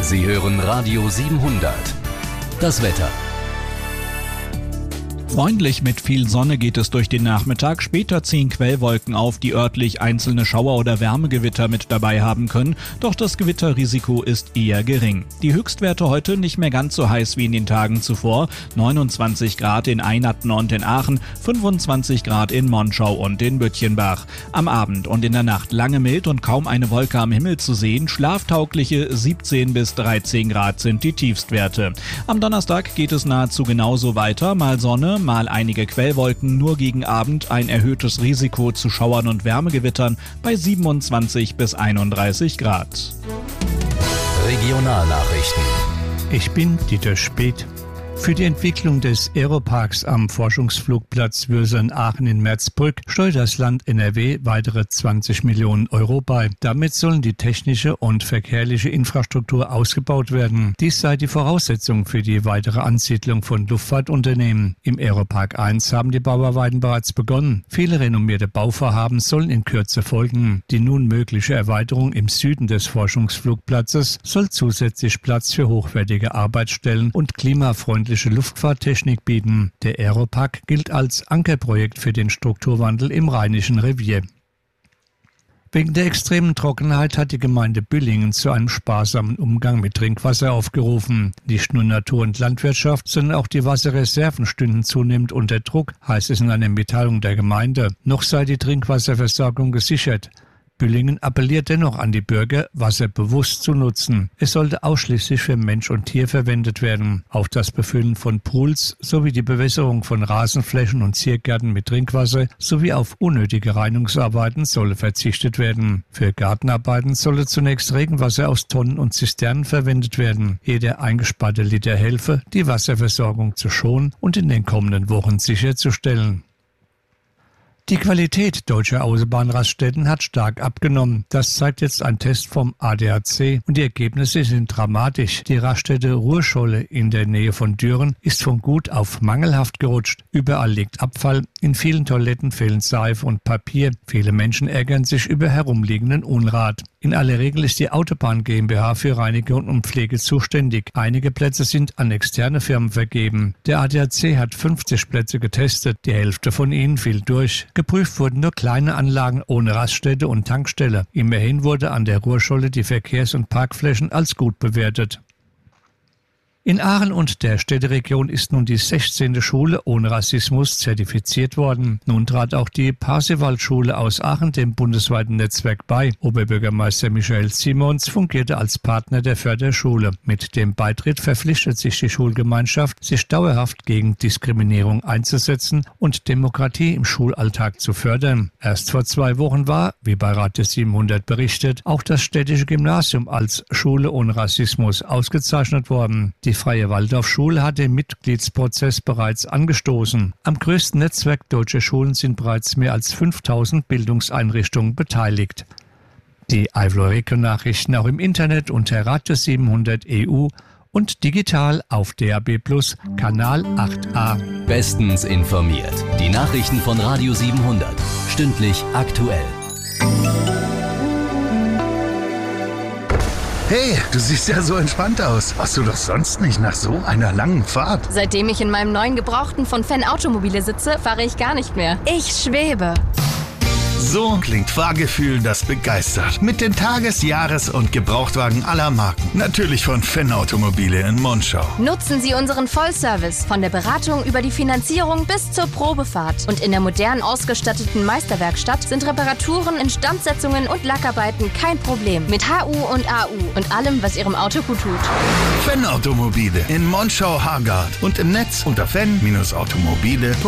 Sie hören Radio 700. Das Wetter. Freundlich mit viel Sonne geht es durch den Nachmittag. Später ziehen Quellwolken auf, die örtlich einzelne Schauer oder Wärmegewitter mit dabei haben können. Doch das Gewitterrisiko ist eher gering. Die Höchstwerte heute nicht mehr ganz so heiß wie in den Tagen zuvor. 29 Grad in Einatten und in Aachen, 25 Grad in Monschau und in Bütchenbach. Am Abend und in der Nacht lange mild und kaum eine Wolke am Himmel zu sehen. Schlaftaugliche 17 bis 13 Grad sind die Tiefstwerte. Am Donnerstag geht es nahezu genauso weiter. Mal Sonne, mal einige Quellwolken, nur gegen Abend ein erhöhtes Risiko zu Schauern und Wärmegewittern bei 27 bis 31 Grad. Regionalnachrichten. Ich bin Dieter Speth. Für die Entwicklung des Aeroparks am Forschungsflugplatz Würsern-Aachen in Merzbrück steuert das Land NRW weitere 20 Millionen Euro bei. Damit sollen die technische und verkehrliche Infrastruktur ausgebaut werden. Dies sei die Voraussetzung für die weitere Ansiedlung von Luftfahrtunternehmen. Im Aeropark 1 haben die Bauarbeiten bereits begonnen. Viele renommierte Bauvorhaben sollen in Kürze folgen. Die nun mögliche Erweiterung im Süden des Forschungsflugplatzes soll zusätzlich Platz für hochwertige Arbeitsstellen und klimafreundliche Luftfahrttechnik bieten. Der Aeropark gilt als Ankerprojekt für den Strukturwandel im Rheinischen Revier. Wegen der extremen Trockenheit hat die Gemeinde Büllingen zu einem sparsamen Umgang mit Trinkwasser aufgerufen. Nicht nur Natur- und Landwirtschaft, sondern auch die Wasserreserven stünden zunehmend unter Druck, heißt es in einer Mitteilung der Gemeinde. Noch sei die Trinkwasserversorgung gesichert. Büllingen appelliert dennoch an die Bürger, Wasser bewusst zu nutzen. Es sollte ausschließlich für Mensch und Tier verwendet werden. Auf das Befüllen von Pools sowie die Bewässerung von Rasenflächen und Ziergärten mit Trinkwasser sowie auf unnötige Reinigungsarbeiten solle verzichtet werden. Für Gartenarbeiten solle zunächst Regenwasser aus Tonnen und Zisternen verwendet werden. Jeder eingesparte Liter helfe, die Wasserversorgung zu schonen und in den kommenden Wochen sicherzustellen. Die Qualität deutscher Autobahnraststätten hat stark abgenommen. Das zeigt jetzt ein Test vom ADAC und die Ergebnisse sind dramatisch. Die Raststätte Ruhrscholle in der Nähe von Düren ist von gut auf mangelhaft gerutscht. Überall liegt Abfall, in vielen Toiletten fehlen Seife und Papier. Viele Menschen ärgern sich über herumliegenden Unrat. In aller Regel ist die Autobahn GmbH für Reinigung und Pflege zuständig. Einige Plätze sind an externe Firmen vergeben. Der ADAC hat 50 Plätze getestet. Die Hälfte von ihnen fiel durch. Geprüft wurden nur kleine Anlagen ohne Raststätte und Tankstelle. Immerhin wurde an der Ruhrscholle die Verkehrs- und Parkflächen als gut bewertet. In Aachen und der Städteregion ist nun die 16. Schule ohne Rassismus zertifiziert worden. Nun trat auch die Parsifal-Schule aus Aachen dem bundesweiten Netzwerk bei. Oberbürgermeister Michael Simons fungierte als Partner der Förderschule. Mit dem Beitritt verpflichtet sich die Schulgemeinschaft, sich dauerhaft gegen Diskriminierung einzusetzen und Demokratie im Schulalltag zu fördern. Erst vor 2 Wochen war, wie bei Radio 700 berichtet, auch das städtische Gymnasium als Schule ohne Rassismus ausgezeichnet worden. Die Freie Waldorfschule hat den Mitgliedsprozess bereits angestoßen. Am größten Netzwerk deutscher Schulen sind bereits mehr als 5000 Bildungseinrichtungen beteiligt. Die Eifel-Region-Nachrichten auch im Internet unter Radio 700 EU und digital auf DAB+ Kanal 8a. Bestens informiert. Die Nachrichten von Radio 700. Stündlich aktuell. Hey, du siehst ja so entspannt aus. Warst du doch sonst nicht nach so einer langen Fahrt? Seitdem ich in meinem neuen Gebrauchten von Fan Automobile sitze, fahre ich gar nicht mehr. Ich schwebe. So klingt Fahrgefühl, das begeistert. Mit den Tages-, Jahres- und Gebrauchtwagen aller Marken. Natürlich von Fan Automobile in Monschau. Nutzen Sie unseren Vollservice von der Beratung über die Finanzierung bis zur Probefahrt. Und in der modern ausgestatteten Meisterwerkstatt sind Reparaturen, Instandsetzungen und Lackarbeiten kein Problem. Mit HU und AU und allem, was Ihrem Auto gut tut. Fan Automobile in Monschau-Hargard und im Netz unter fan-automobile.de.